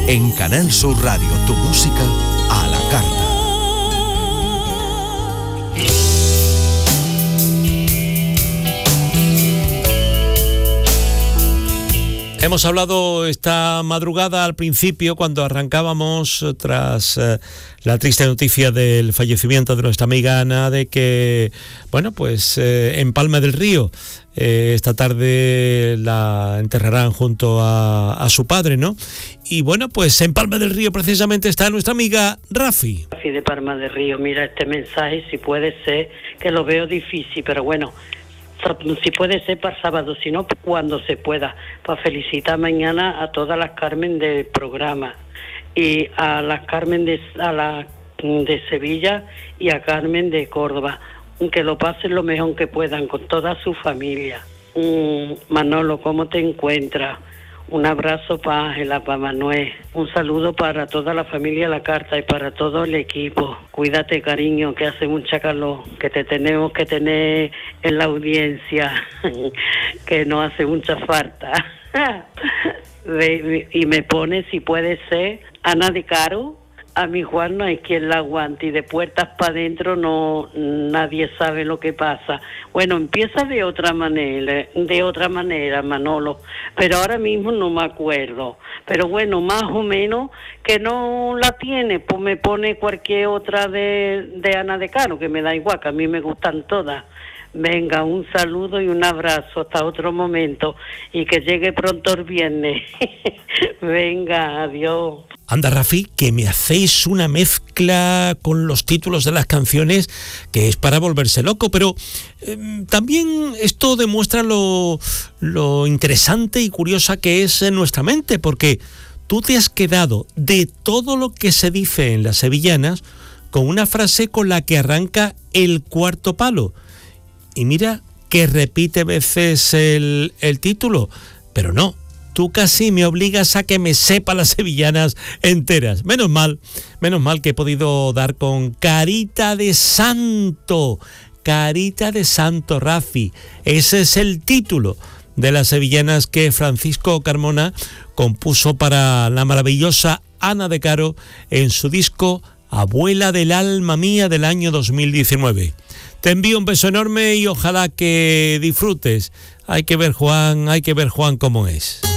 En Canal Sur Radio, tu música a la carta. Hemos hablado esta madrugada al principio, cuando arrancábamos tras la triste noticia del fallecimiento de nuestra amiga Ana, de que, bueno, pues en Palma del Río esta tarde la enterrarán junto a su padre, ¿no? Y bueno, pues en Palma del Río precisamente está nuestra amiga Rafi. Rafi de Palma del Río, mira este mensaje, si puede ser, que lo veo difícil, pero bueno, si puede ser para sábado, si no, cuando se pueda, para felicitar mañana a todas las Carmen del programa, y a las Carmen de Sevilla y a Carmen de Córdoba, que lo pasen lo mejor que puedan con toda su familia. Manolo, ¿cómo te encuentras? Un abrazo para Ángela, para Manuel. Un saludo para toda la familia La Carta y para todo el equipo. Cuídate, cariño, que hace mucha calor, que te tenemos que tener en la audiencia, que no hace mucha falta. Y me pone, si puede ser, Ana de Caro. A mi Juan no hay quien la aguante, y de puertas para adentro no, nadie sabe lo que pasa. Bueno, empieza de otra manera, Manolo, pero ahora mismo no me acuerdo. Pero bueno, más o menos, que no la tiene, pues me pone cualquier otra de Ana de Caro, que me da igual, que a mí me gustan todas. Venga, un saludo y un abrazo hasta otro momento, y que llegue pronto el viernes. Venga, adiós. Anda, Rafi, que me hacéis una mezcla con los títulos de las canciones que es para volverse loco, pero también esto demuestra lo interesante y curiosa que es en nuestra mente, porque tú te has quedado de todo lo que se dice en las sevillanas con una frase con la que arranca el cuarto palo. Y mira que repite veces el título, pero no. Tú casi me obligas a que me sepa las sevillanas enteras. Menos mal que he podido dar con Carita de Santo, Rafi. Ese es el título de las sevillanas que Francisco Carmona compuso para la maravillosa Ana de Caro en su disco Abuela del Alma Mía del año 2019. Te envío un beso enorme y ojalá que disfrutes. Hay que ver Juan cómo es.